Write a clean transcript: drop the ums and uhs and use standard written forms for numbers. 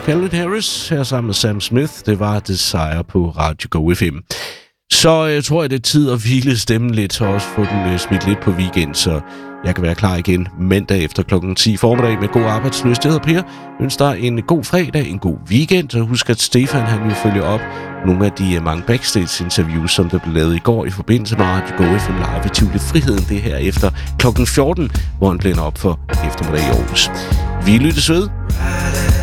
Calvin Harris her sammen med Sam Smith. Det var Desire på Radio Go FM. Så jeg tror, det er tid at hvile stemmen lidt, og også få den smidt lidt på weekend, så jeg kan være klar igen mandag efter klokken 10 formiddag med god arbejdslyst. Jeg hedder Per. Ønsker dig en god fredag, en god weekend, og husk, at Stefan han vil følge op nogle af de mange backstage-interviews, som der blev lavet i går i forbindelse med Radio Go FM Live i Tivoli Friheden. Det her efter klokken 14, hvor han blænder op for eftermiddag i Aarhus. Vi lyttes ved.